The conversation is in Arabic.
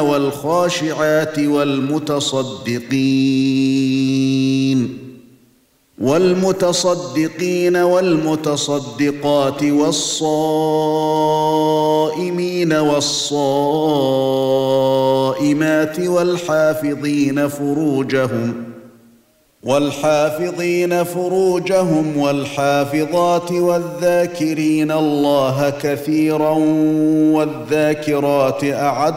والخاشعات والمتصدقين والمتصدقات والصائمين والصائمات والحافظين فروجهم والحافظات والذاكرين الله كثيرا والذاكرات أعد